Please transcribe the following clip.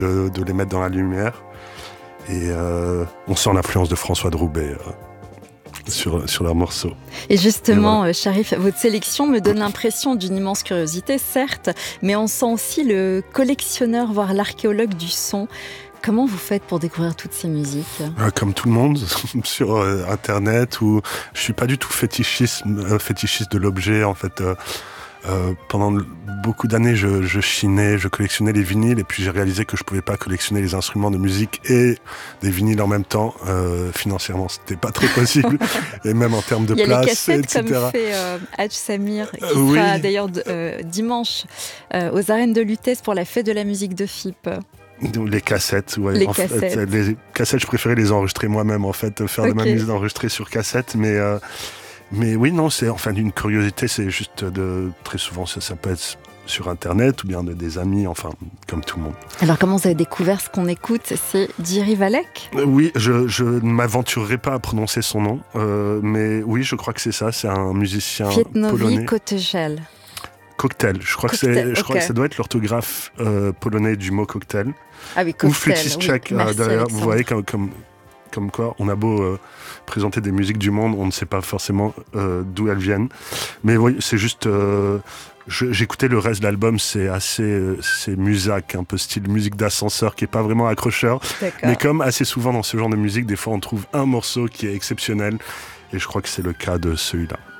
de les mettre dans la lumière. Et on sent l'influence de François de Roubaix sur leurs morceaux. Et justement, voilà. Sharif, votre sélection me donne l'impression d'une immense curiosité, certes, mais on sent aussi le collectionneur, voire l'archéologue du son. Comment vous faites pour découvrir toutes ces musiques ? Comme tout le monde, sur Internet, où je suis pas du tout fétichiste de l'objet, en fait. Pendant beaucoup d'années, je chinais, je collectionnais les vinyles, et puis j'ai réalisé que je pouvais pas collectionner les instruments de musique et des vinyles en même temps. Financièrement, c'était pas trop possible, et même en termes de place, etc. Il y a les cassettes, etc. Comme fait Hadj Samir, qui sera d'ailleurs dimanche aux arènes de Lutèce pour la fête de la musique de FIP. Les cassettes, ouais. Les cassettes. Les cassettes, je préférais les enregistrer moi-même, en fait, faire de ma musique enregistrée sur cassette, mais oui, non, c'est enfin une curiosité, c'est juste très souvent ça peut être sur Internet ou bien des amis, enfin, comme tout le monde. Alors, comment vous avez découvert ce qu'on écoute ? C'est Jiří Valek ? Oui, je ne m'aventurerai pas à prononcer son nom, mais oui, je crois que c'est ça, c'est un musicien polonais. Kotejal. Cocktail, je crois que ça doit être l'orthographe polonais du mot cocktail. Ah oui, cocktail. Ou flûtiste tchèque, d'ailleurs, vous voyez comme quoi on a beau présenter des musiques du monde, on ne sait pas forcément d'où elles viennent. Mais oui, c'est juste... j'écoutais le reste de l'album, c'est musac, un peu style musique d'ascenseur qui est pas vraiment accrocheur. D'accord. Mais comme assez souvent dans ce genre de musique, des fois on trouve un morceau qui est exceptionnel, et je crois que c'est le cas de celui-là.